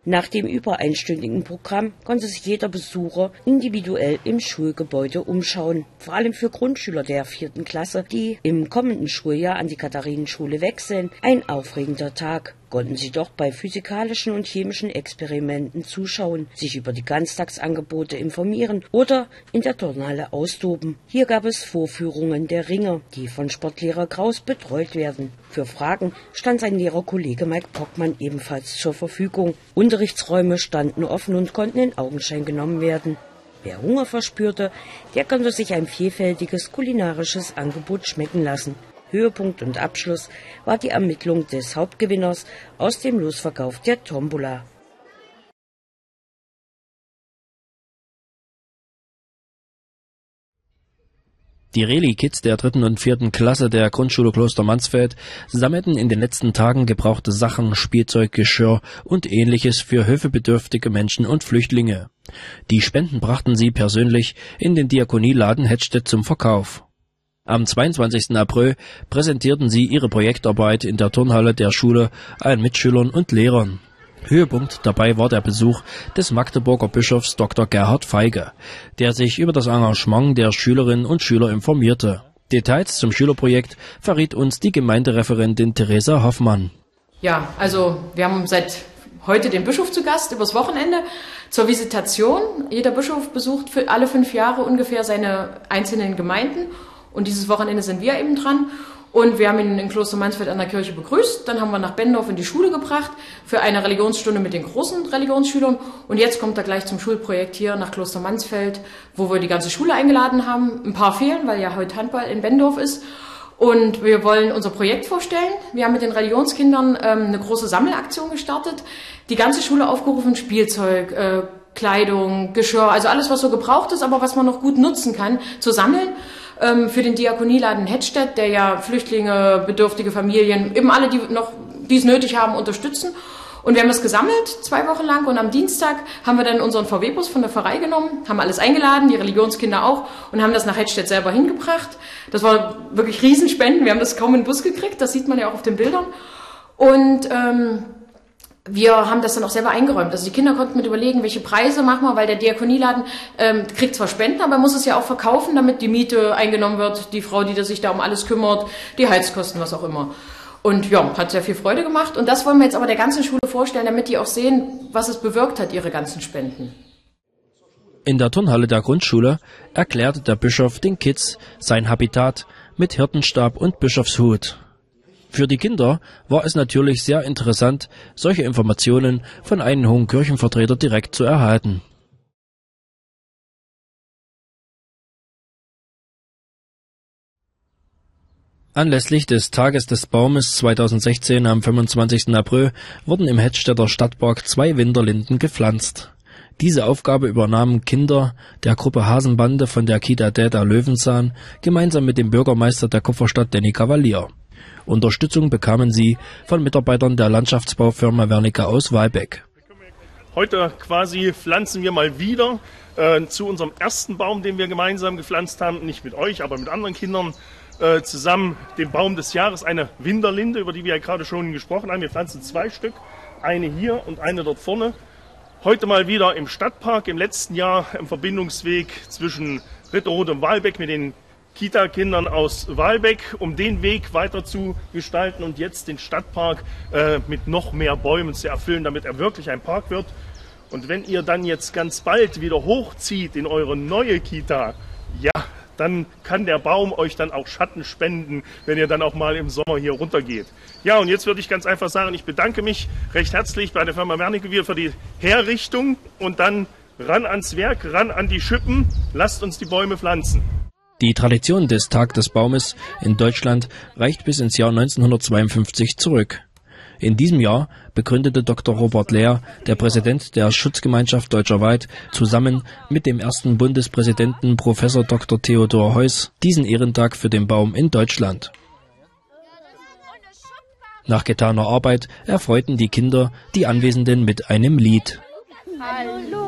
Nach dem über einstündigen Programm konnte sich jeder Besucher individuell im Schulgebäude umschauen. Vor allem für Grundschüler der 4. Klasse, die im kommenden Schuljahr an die Katharinenschule wechseln, ein aufregender Tag. Konnten sie doch bei physikalischen und chemischen Experimenten zuschauen, sich über die Ganztagsangebote informieren oder in der Turnhalle austoben. Hier gab es Vorführungen der Ringer, die von Sportlehrer Kraus betreut werden. Für Fragen stand sein Lehrerkollege Mike Pockmann ebenfalls zur Verfügung. Unterrichtsräume standen offen und konnten in Augenschein genommen werden. Wer Hunger verspürte, der konnte sich ein vielfältiges kulinarisches Angebot schmecken lassen. Höhepunkt und Abschluss war die Ermittlung des Hauptgewinners aus dem Losverkauf der Tombola. Die Reli-Kids der 3. und 4. Klasse der Grundschule Kloster Mansfeld sammelten in den letzten Tagen gebrauchte Sachen, Spielzeug, Geschirr und Ähnliches für hilfebedürftige Menschen und Flüchtlinge. Die Spenden brachten sie persönlich in den Diakonieladen Hettstedt zum Verkauf. Am 22. April präsentierten sie ihre Projektarbeit in der Turnhalle der Schule allen Mitschülern und Lehrern. Höhepunkt dabei war der Besuch des Magdeburger Bischofs Dr. Gerhard Feige, der sich über das Engagement der Schülerinnen und Schüler informierte. Details zum Schülerprojekt verriet uns die Gemeindereferentin Theresa Hoffmann. Ja, also wir haben seit heute den Bischof zu Gast übers Wochenende zur Visitation. Jeder Bischof besucht für alle 5 Jahre ungefähr seine einzelnen Gemeinden. Und dieses Wochenende sind wir eben dran. Und wir haben ihn in Kloster Mansfeld an der Kirche begrüßt. Dann haben wir nach Bendorf in die Schule gebracht für eine Religionsstunde mit den großen Religionsschülern. Und jetzt kommt er gleich zum Schulprojekt hier nach Kloster Mansfeld, wo wir die ganze Schule eingeladen haben. Ein paar fehlen, weil ja heute Handball in Bendorf ist. Und wir wollen unser Projekt vorstellen. Wir haben mit den Religionskindern eine große Sammelaktion gestartet. Die ganze Schule aufgerufen, Spielzeug, Kleidung, Geschirr, also alles, was so gebraucht ist, aber was man noch gut nutzen kann, zu sammeln. Für den Diakonieladen Hettstedt, der ja Flüchtlinge, bedürftige Familien, eben alle, die es nötig haben, unterstützen. Und wir haben das gesammelt 2 Wochen lang und am Dienstag haben wir dann unseren VW-Bus von der Pfarrei genommen, haben alles eingeladen, die Religionskinder auch, und haben das nach Hettstedt selber hingebracht. Das war wirklich Riesenspenden, wir haben das kaum in den Bus gekriegt, das sieht man ja auch auf den Bildern. Und wir haben das dann auch selber eingeräumt. Also die Kinder konnten mit überlegen, welche Preise machen wir, weil der Diakonieladen kriegt zwar Spenden, aber muss es ja auch verkaufen, damit die Miete eingenommen wird, die Frau, die sich da um alles kümmert, die Heizkosten, was auch immer. Und ja, hat sehr viel Freude gemacht. Und das wollen wir jetzt aber der ganzen Schule vorstellen, damit die auch sehen, was es bewirkt hat, ihre ganzen Spenden. In der Turnhalle der Grundschule erklärte der Bischof den Kids sein Habitat mit Hirtenstab und Bischofshut. Für die Kinder war es natürlich sehr interessant, solche Informationen von einem hohen Kirchenvertreter direkt zu erhalten. Anlässlich des Tages des Baumes 2016 am 25. April wurden im Hettstedter Stadtpark 2 Winterlinden gepflanzt. Diese Aufgabe übernahmen Kinder der Gruppe Hasenbande von der Kita Däda Löwenzahn gemeinsam mit dem Bürgermeister der Kupferstadt Danny Cavalier. Unterstützung bekamen sie von Mitarbeitern der Landschaftsbaufirma Wernicke aus Wahlbeck. Heute quasi pflanzen wir mal wieder zu unserem ersten Baum, den wir gemeinsam gepflanzt haben, nicht mit euch, aber mit anderen Kindern zusammen, den Baum des Jahres, eine Winterlinde, über die wir ja gerade schon gesprochen haben. Wir pflanzen 2 Stück, eine hier und eine dort vorne. Heute mal wieder im Stadtpark, im letzten Jahr im Verbindungsweg zwischen Ritterode und Wahlbeck mit den Kita-Kindern aus Wahlbeck, um den Weg weiter zu gestalten und jetzt den Stadtpark mit noch mehr Bäumen zu erfüllen, damit er wirklich ein Park wird. Und wenn ihr dann jetzt ganz bald wieder hochzieht in eure neue Kita, ja, dann kann der Baum euch dann auch Schatten spenden, wenn ihr dann auch mal im Sommer hier runtergeht. Ja, und jetzt würde ich ganz einfach sagen, ich bedanke mich recht herzlich bei der Firma Wernicke für die Herrichtung und dann ran ans Werk, ran an die Schippen, lasst uns die Bäume pflanzen. Die Tradition des Tag des Baumes in Deutschland reicht bis ins Jahr 1952 zurück. In diesem Jahr begründete Dr. Robert Lehr, der Präsident der Schutzgemeinschaft Deutscher Wald, zusammen mit dem ersten Bundespräsidenten Professor Dr. Theodor Heuss diesen Ehrentag für den Baum in Deutschland. Nach getaner Arbeit erfreuten die Kinder die Anwesenden mit einem Lied. Hallo.